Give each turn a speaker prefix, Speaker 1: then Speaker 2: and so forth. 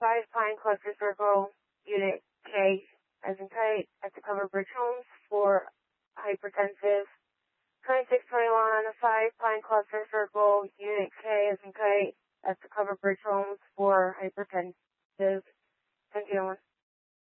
Speaker 1: 5 Pine Cluster Circle, Unit K as in kite, at the Cover Bridge Homes for hypertensive. 2621 5 Pine Cluster Circle, Unit K as in kite, at the Cover Bridge Homes for hypertensive. 10-1.